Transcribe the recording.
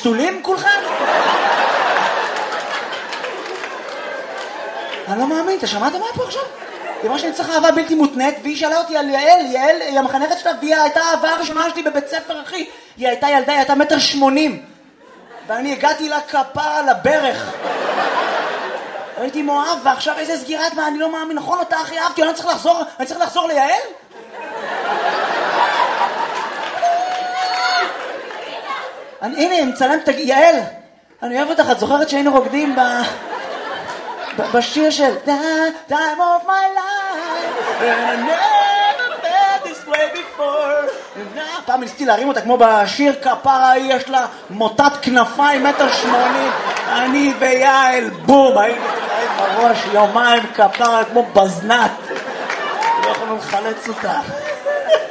שתולים כולכם? אני לא מאמין, אתה שמעת מה פה עכשיו? היא אמרה שאני צריך אהבה בלתי מותנית, והיא שאלה אותי על יעל, יעל היא המחנכת שלה, והיא הייתה האהבה הראשונה שלי בבית ספר, אחי. היא הייתה ילדה, היא הייתה 1.80 מטר. ואני הגעתי לה כפרה לברך. הייתי מואב, ועכשיו איזה סגירת מה, אני לא מאמין, נכון אותה הכי אהבתי, אני צריך לחזור ליעל? הנה, מצלם, יעל, אני אוהב אותך, את זוכרת שהיינו רוקדים בשיר של Time of my life and I never felt this way before. פעם ניסיתי להרים אותה כמו בשיר כפרה, יש לה מוטת כנפיים 1.80 מטר, אני ויעל בום, היינו בראש יומיים כפרה כמו בזנת, לא יכולנו לחלץ אותה.